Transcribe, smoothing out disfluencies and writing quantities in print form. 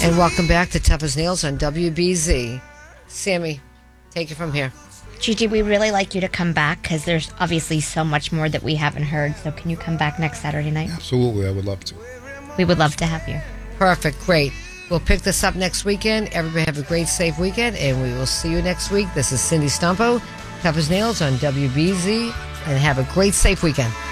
And welcome back to Tough as Nails on WBZ. Sammy, take it from here. Gigi, we really like you to come back because there's obviously so much more that we haven't heard. So can you come back next Saturday night? Absolutely, I would love to. We would love to have you. Perfect, great. We'll pick this up next weekend. Everybody have a great, safe weekend, and we will see you next week. This is Cindy Stumpo, Tough as Nails on WBZ, and have a great, safe weekend.